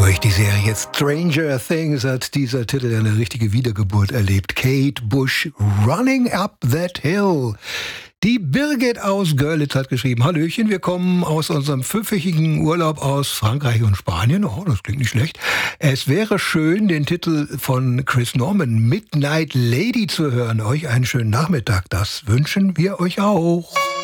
Durch die Serie Stranger Things hat dieser Titel eine richtige Wiedergeburt erlebt. Kate Bush, Running Up That Hill. Die Birgit aus Görlitz hat geschrieben: Hallöchen, wir kommen aus unserem 5-wöchigen Urlaub aus Frankreich und Spanien. Oh, das klingt nicht schlecht. Es wäre schön, den Titel von Chris Norman, Midnight Lady, zu hören. Euch einen schönen Nachmittag. Das wünschen wir euch auch.